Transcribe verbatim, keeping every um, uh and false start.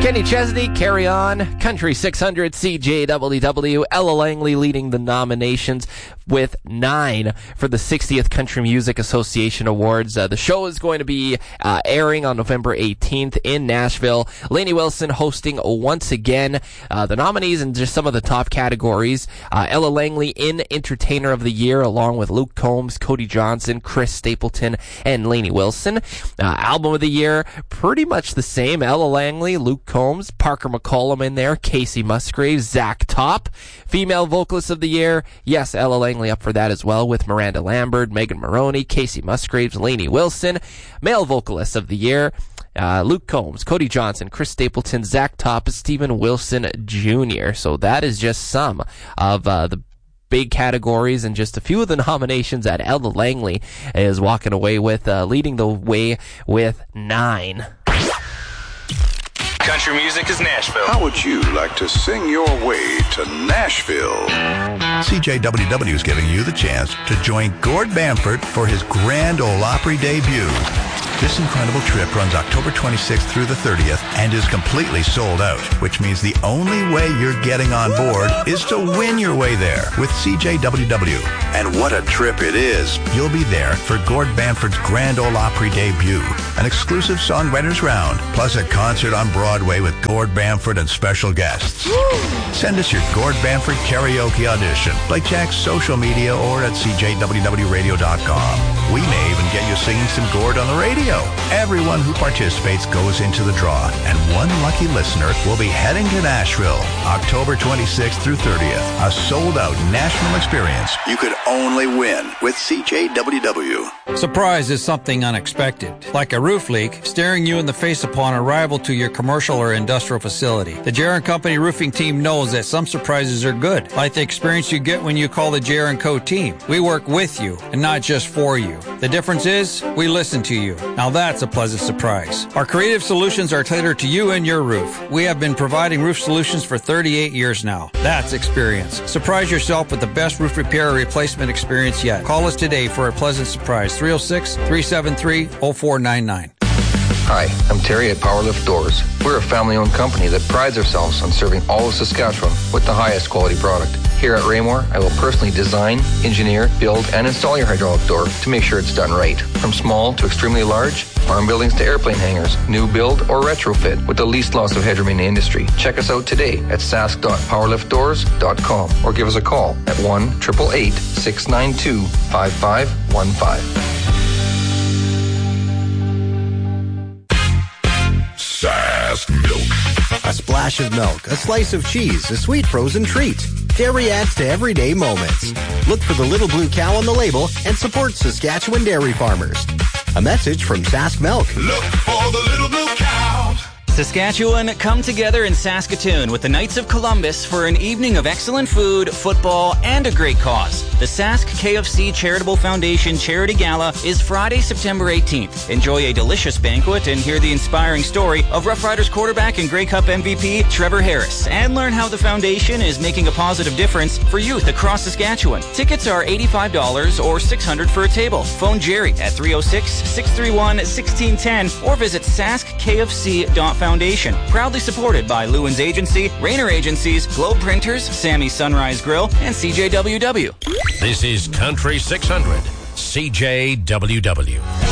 Kenny Chesney, Carry On, Country six hundred, C J W W, Ella Langley leading the nominations with nine for the sixtieth Country Music Association Awards. Uh, the show is going to be uh, airing on November eighteenth in Nashville. Lainey Wilson hosting once again. Uh, the nominees and just some of the top categories. Uh, Ella Langley in Entertainer of the Year, along with Luke Combs, Cody Johnson, Chris Stapleton, and Lainey Wilson. Uh, Album of the Year, pretty much the same. Ella Langley, Luke Combs, Parker McCollum in there, Casey Musgraves, Zach Top. Female Vocalist of the Year, yes, Ella Langley up for that as well, with Miranda Lambert, Megan Maroney, Casey Musgraves, Lainey Wilson. Male Vocalist of the Year, Uh, Luke Combs, Cody Johnson, Chris Stapleton, Zach Top, Stephen Wilson Junior So that is just some of uh, the big categories and just a few of the nominations that Ella Langley is walking away with, uh, leading the way with nine. Country music is Nashville. How would you like to sing your way to Nashville? C J W W is giving you the chance to join Gord Bamford for his Grand Ole Opry debut. This incredible trip runs October twenty-sixth through the thirtieth and is completely sold out, which means the only way you're getting on board is to win your way there with C J W W. And what a trip it is. You'll be there for Gord Bamford's Grand Ole Opry debut, an exclusive songwriters round, plus a concert on Broadway with Gord Bamford and special guests. Woo! Send us your Gord Bamford karaoke audition, like Jack's social media or at c j w w radio dot com. We may even get you singing some Gord on the radio. Everyone who participates goes into the draw, and one lucky listener will be heading to Nashville, October twenty-sixth through thirtieth. A sold-out national experience You could only win with C J W W. Surprise is something unexpected, like a roof leak staring you in the face upon arrival to your commercial or industrial facility. The J R and Company roofing team knows that some surprises are good, like the experience you get when you call the J R and Co team. We work with you and not just for you. The difference is we listen to you. Now that's a pleasant surprise. Our creative solutions are tailored to you and your roof. We have been providing roof solutions for thirty-eight years now. That's experience. Surprise yourself with the best roof repair or replacement experience yet. Call us today for a pleasant surprise. three oh six, three seven three, oh four nine nine. Hi, I'm Terry at Powerlift Doors. We're a family-owned company that prides ourselves on serving all of Saskatchewan with the highest quality product. Here at Raymore, I will personally design, engineer, build, and install your hydraulic door to make sure it's done right. From small to extremely large, farm buildings to airplane hangars, new build or retrofit with the least loss of headroom in the industry. Check us out today at sask dot powerlift doors dot com or give us a call at one eight eight eight, six nine two, five five one five. Sask Milk. A splash of milk, a slice of cheese, a sweet frozen treat. Dairy adds to everyday moments. Look for the little blue cow on the label and support Saskatchewan dairy farmers. A message from Sask Milk. Look for the little blue cow. Saskatchewan, come together in Saskatoon with the Knights of Columbus for an evening of excellent food, football, and a great cause. The Sask K F C Charitable Foundation Charity Gala is Friday, September eighteenth. Enjoy a delicious banquet and hear the inspiring story of Rough Riders quarterback and Grey Cup M V P Trevor Harris, and learn how the foundation is making a positive difference for youth across Saskatchewan. Tickets are eighty-five dollars or six hundred dollars for a table. Phone Jerry at three oh six, six three one, one six one zero or visit sask k f c dot foundation. Proudly supported by Lewin's Agency, Rayner Agencies, Globe Printers, Sammy's Sunrise Grill, and C J W W. This is Country six hundred, C J W W.